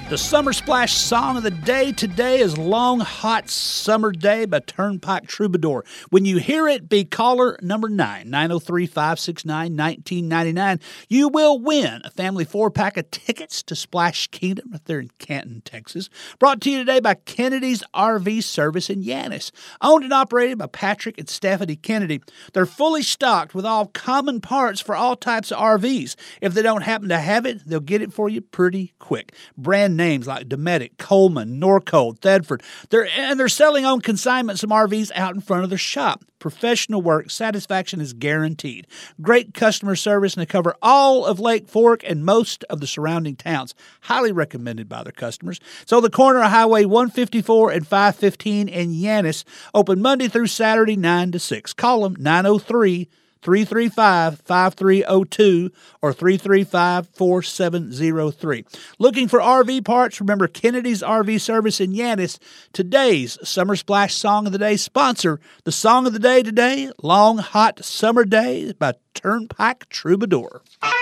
The Summer Splash song of the day today is Long Hot Summer Day by Turnpike Troubadour. When you hear it, be caller number 9, 903-569-1999. You will win a family 4-pack of tickets to Splash Kingdom right there in Canton, Texas. Brought to you today by Kennedy's RV Service in Yannis. Owned and operated by Patrick and Stephanie Kennedy. They're fully stocked with all common parts for all types of RVs. If they don't happen to have it, they'll get it for you pretty quick. Brand names like Dometic, Coleman, Norcold, Thedford. They're selling on consignment some RVs out in front of their shop. Professional work, satisfaction is guaranteed. Great customer service, and they cover all of Lake Fork and most of the surrounding towns. Highly recommended by their customers. So the corner of Highway 154 and 515 in Yannis, open Monday through Saturday, 9 to 6. Call them 903-335-5302 or 335-4703. Looking for RV parts? Remember Kennedy's RV Service in Yannis. Today's Summer Splash Song of the Day sponsor. The song of the day today, Long Hot Summer Day by Turnpike Troubadour.